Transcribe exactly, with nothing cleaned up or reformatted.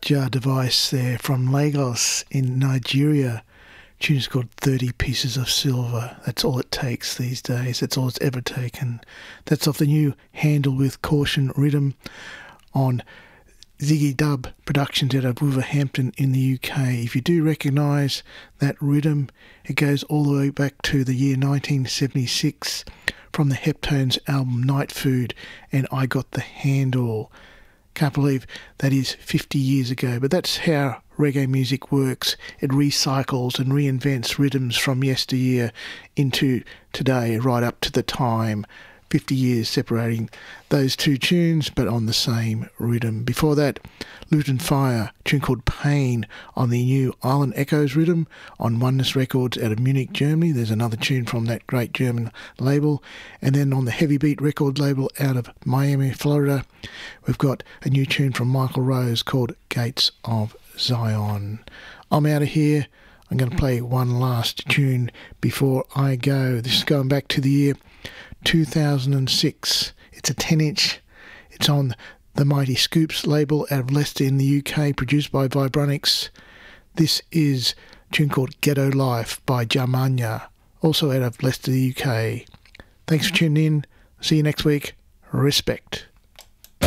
Jar Device there from Lagos in Nigeria. The tune is called thirty Pieces of Silver. That's all it takes these days. That's all it's ever taken. That's off the new Handle with Caution rhythm on Ziggy Dub Productions out of Wolverhampton in the U K. If you do recognise that rhythm, it goes all the way back to the year nineteen seventy-six from the Heptones album Night Food and I Got the Handle. Can't believe that is fifty years ago, but that's how reggae music works. It recycles and reinvents rhythms from yesteryear into today, right up to the time. fifty years separating those two tunes, but on the same rhythm. Before that, Luton Fire, a tune called Pain on the new Island Echoes rhythm on Oneness Records out of Munich, Germany. There's another tune from that great German label. And then on the Heavy Beat Records label out of Miami, Florida, we've got a new tune from Michael Rose called Gates of Zion. I'm out of here. I'm going to play one last tune before I go. This is going back to the year two thousand six. It's a ten inch. It's on the Mighty Scoops label out of Leicester in the U K, produced by Vibronics. This is a tune called Ghetto Life by Jamanya, also out of Leicester, the U K. Thanks for tuning in. See you next week. Respect.